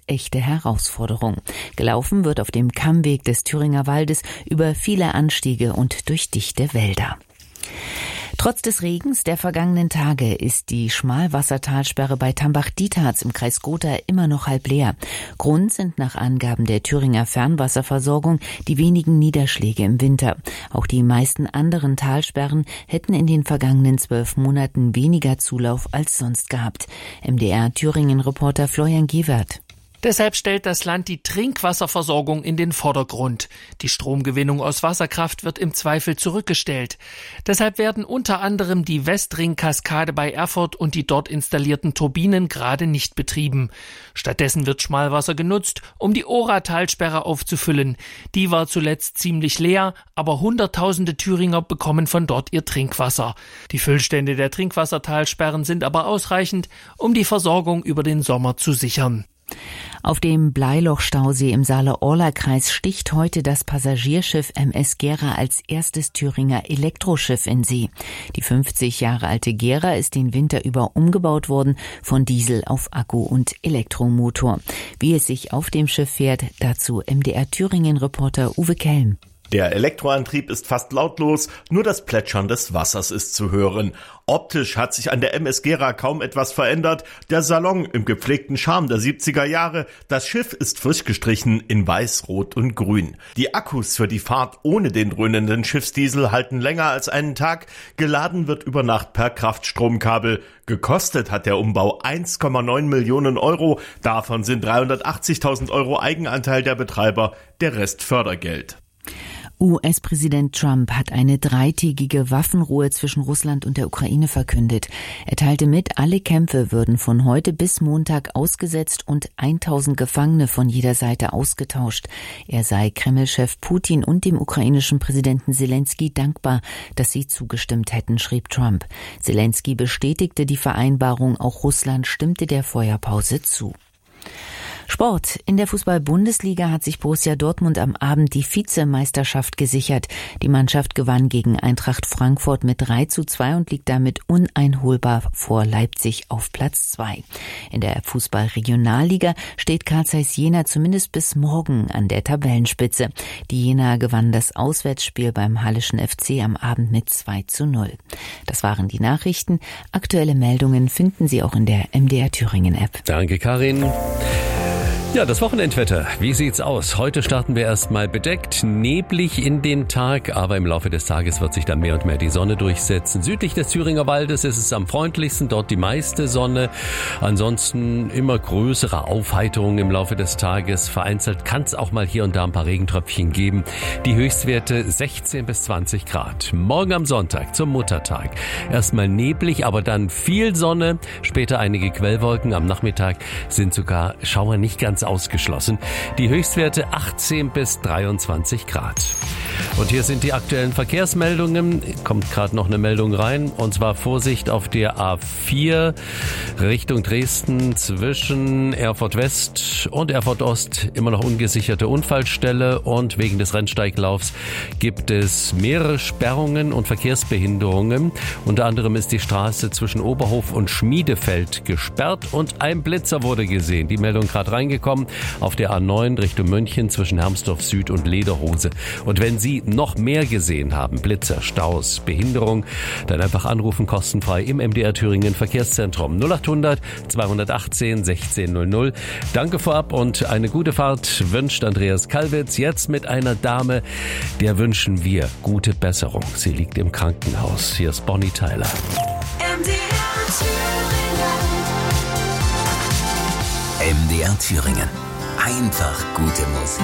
echte Herausforderung. Gelaufen wird auf dem Kammweg des Thüringer Waldes über viele Anstiege und durch dichte Wälder. Trotz des Regens der vergangenen Tage ist die Schmalwassertalsperre bei Tambach-Dietharz im Kreis Gotha immer noch halb leer. Grund sind nach Angaben der Thüringer Fernwasserversorgung die wenigen Niederschläge im Winter. Auch die meisten anderen Talsperren hätten in den vergangenen 12 Monaten weniger Zulauf als sonst gehabt. MDR-Thüringen-Reporter Florian Gewert. Deshalb stellt das Land die Trinkwasserversorgung in den Vordergrund. Die Stromgewinnung aus Wasserkraft wird im Zweifel zurückgestellt. Deshalb werden unter anderem die Westring-Kaskade bei Erfurt und die dort installierten Turbinen gerade nicht betrieben. Stattdessen wird Schmalwasser genutzt, um die Ora-Talsperre aufzufüllen. Die war zuletzt ziemlich leer, aber Hunderttausende Thüringer bekommen von dort ihr Trinkwasser. Die Füllstände der Trinkwassertalsperren sind aber ausreichend, um die Versorgung über den Sommer zu sichern. Auf dem Bleiloch-Stausee im Saale-Orla-Kreis sticht heute das Passagierschiff MS Gera als erstes Thüringer Elektroschiff in See. Die 50 Jahre alte Gera ist den Winter über umgebaut worden von Diesel auf Akku- und Elektromotor. Wie es sich auf dem Schiff fährt, dazu MDR-Thüringen-Reporter Uwe Kelm. Der Elektroantrieb ist fast lautlos, nur das Plätschern des Wassers ist zu hören. Optisch hat sich an der MS Gera kaum etwas verändert. Der Salon im gepflegten Charme der 70er Jahre. Das Schiff ist frisch gestrichen in Weiß, Rot und Grün. Die Akkus für die Fahrt ohne den dröhnenden Schiffsdiesel halten länger als einen Tag. Geladen wird über Nacht per Kraftstromkabel. Gekostet hat der Umbau 1,9 Millionen Euro. Davon sind 380.000 Euro Eigenanteil der Betreiber, der Rest Fördergeld. US-Präsident Trump hat eine 3-tägige Waffenruhe zwischen Russland und der Ukraine verkündet. Er teilte mit, alle Kämpfe würden von heute bis Montag ausgesetzt und 1000 Gefangene von jeder Seite ausgetauscht. Er sei Kreml-Chef Putin und dem ukrainischen Präsidenten Selensky dankbar, dass sie zugestimmt hätten, schrieb Trump. Selensky bestätigte die Vereinbarung, auch Russland stimmte der Feuerpause zu. Sport. In der Fußball-Bundesliga hat sich Borussia Dortmund am Abend die Vizemeisterschaft gesichert. Die Mannschaft gewann gegen Eintracht Frankfurt mit 3:2 und liegt damit uneinholbar vor Leipzig auf Platz 2. In der Fußball-Regionalliga steht Carl Zeiss Jena zumindest bis morgen an der Tabellenspitze. Die Jenaer gewannen das Auswärtsspiel beim Hallischen FC am Abend mit 2:0. Das waren die Nachrichten. Aktuelle Meldungen finden Sie auch in der MDR Thüringen App. Danke, Karin. Ja, das Wochenendwetter. Wie sieht's aus? Heute starten wir erstmal bedeckt, neblig in den Tag, aber im Laufe des Tages wird sich dann mehr und mehr die Sonne durchsetzen. Südlich des Thüringer Waldes ist es am freundlichsten, dort die meiste Sonne. Ansonsten immer größere Aufheiterung im Laufe des Tages. Vereinzelt kann es auch mal hier und da ein paar Regentröpfchen geben. Die Höchstwerte 16 bis 20 Grad. Morgen am Sonntag zum Muttertag. Erstmal neblig, aber dann viel Sonne. Später einige Quellwolken. Am Nachmittag sind sogar Schauer nicht ganz ausgeschlossen. Die Höchstwerte 18 bis 23 Grad. Und hier sind die aktuellen Verkehrsmeldungen. Kommt gerade noch eine Meldung rein. Und zwar Vorsicht auf der A4 Richtung Dresden zwischen Erfurt West und Erfurt Ost. Immer noch ungesicherte Unfallstelle. Und wegen des Rennsteiglaufs gibt es mehrere Sperrungen und Verkehrsbehinderungen. Unter anderem ist die Straße zwischen Oberhof und Schmiedefeld gesperrt. Und ein Blitzer wurde gesehen. Die Meldung gerade reingekommen. Auf der A9 Richtung München zwischen Hermsdorf Süd und Lederhose. Und wenn Sie noch mehr gesehen haben, Blitzer, Staus, Behinderung, dann einfach anrufen, kostenfrei im MDR Thüringen Verkehrszentrum 0800 218 1600. Danke vorab und eine gute Fahrt wünscht Andreas Kalwitz. Jetzt mit einer Dame, der wünschen wir gute Besserung. Sie liegt im Krankenhaus. Hier ist Bonnie Tyler. MDR Thüringen. Einfach gute Musik.